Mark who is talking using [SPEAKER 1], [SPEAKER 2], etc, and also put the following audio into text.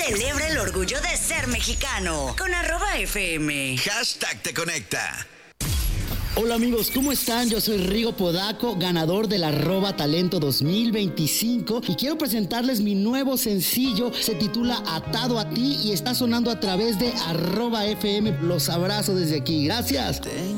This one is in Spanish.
[SPEAKER 1] Celebra el orgullo de ser mexicano con @FM.
[SPEAKER 2] Te conecta.
[SPEAKER 3] Hola amigos, ¿cómo están? Yo soy Rigo Podaco, ganador del @talento 2025 y quiero presentarles mi nuevo sencillo. Se titula Atado a ti y está sonando a través de @FM. Los abrazo desde aquí. Gracias.